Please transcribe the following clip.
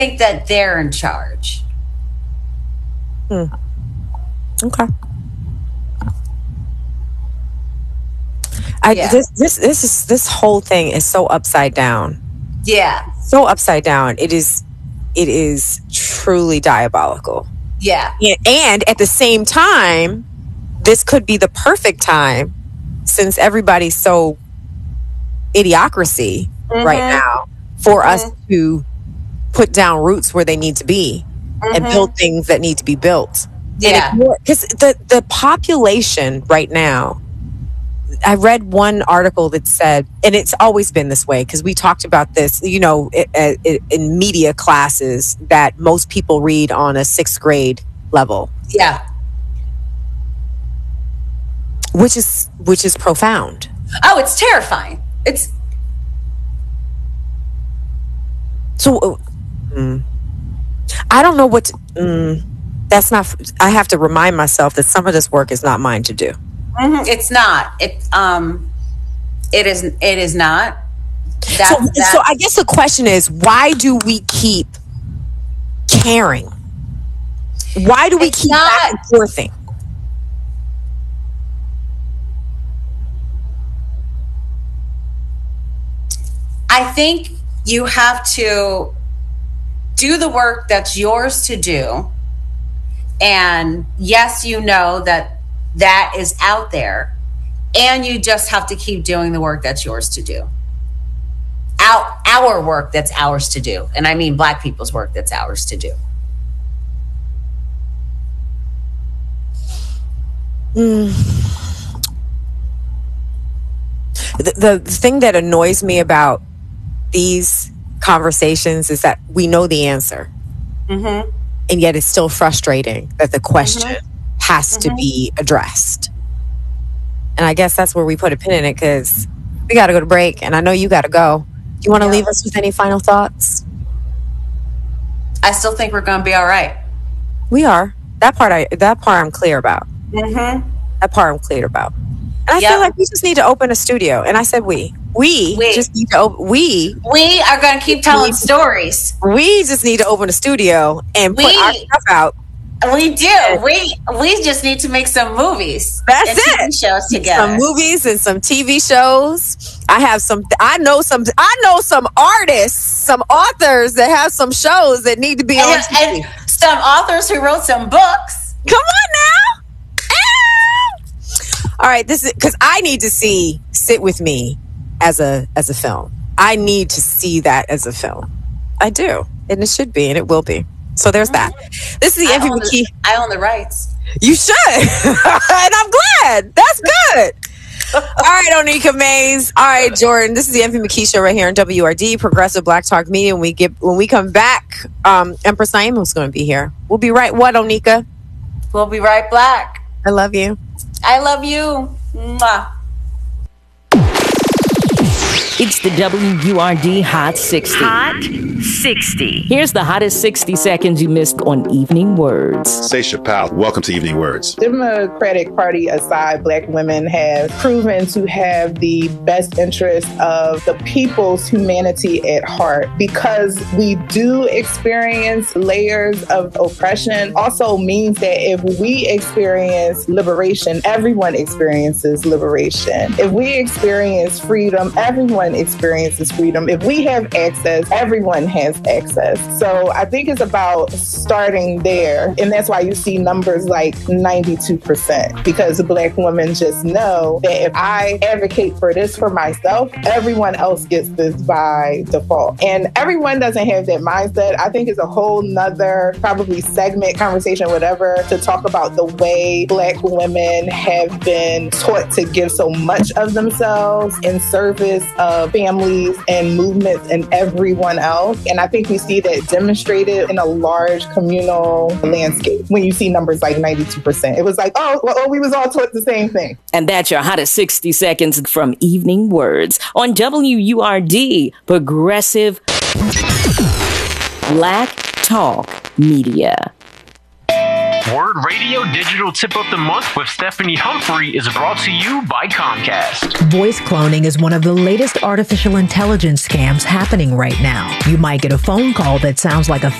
think that they're in charge. Okay. This whole thing is so upside down. Yeah. So upside down. It is truly diabolical. Yeah. And at the same time, this could be the perfect time, since everybody's so idiocracy right now, for us to put down roots where they need to be and build things that need to be built. Yeah. Because the population right now, I read one article that said, and it's always been this way, because we talked about this, in media classes that most people read on a 6th grade level. Yeah. Which is profound. Oh, it's terrifying. It's so. I don't know what. That's not. I have to remind myself that some of this work is not mine to do. It's not. It is not. So I guess the question is, why do we keep caring? Why do we keep back and forthing? I think you have to do the work that's yours to do. And yes, you know that is out there. And you just have to keep doing the work that's yours to do. Our work that's ours to do. And I mean Black people's work that's ours to do. The thing that annoys me about these conversations is that we know the answer. And yet it's still frustrating that the question has to be addressed. And I guess that's where we put a pin in it, because we got to go to break, and I know you got to go. Do you want to leave us with any final thoughts? I still think we're going to be all right. We are. That part I'm clear about. That part I'm clear about. And I feel like we just need to open a studio. And I said we just need to open. We are going to keep telling stories. We just need to open a studio and put our stuff out. We do. We just need to make some movies. That's and it. TV shows together. Some movies and some TV shows. I know some artists, some authors that have some shows that need to be on TV. And some authors who wrote some books. Come on now. All right, this is because I need to see Sit With Me as a film. I need to see that as a film. I do, and it should be, and it will be. So there's that. This is the Envy McKee. I own the rights. You should, and I'm glad. That's good. All right, Onika Mays. All right, Jordan. This is the Envy McKee Show right here on WRD, Progressive Black Talk Media. When we come back, Empress Naima is going to be here. We'll be right. What, Onika? We'll be right back. I love you. I love you. Mwah. It's the WURD Hot 60. Hot 60. Here's the hottest 60 seconds you missed on Evening Words. Stacia Powell, welcome to Evening Words. Democratic Party aside, Black women have proven to have the best interest of the people's humanity at heart, because we do experience layers of oppression. Also means that if we experience liberation, everyone experiences liberation. If we experience freedom, everyone experiences freedom. If we have access, everyone has access. So I think it's about starting there. And that's why you see numbers like 92%, because Black women just know that if I advocate for this for myself, everyone else gets this by default. And everyone doesn't have that mindset. I think it's a whole nother probably segment, conversation, whatever, to talk about the way Black women have been taught to give so much of themselves in service of families and movements and everyone else. And I think we see that demonstrated in a large communal landscape when you see numbers like 92%. It was like, we was all taught the same thing. And that's your hottest 60 seconds from Evening Words on WURD, Progressive Black Talk Media. Word Radio Digital Tip of the Month with Stephanie Humphrey is brought to you by Comcast. Voice cloning is one of the latest artificial intelligence scams happening right now. You might get a phone call that sounds like a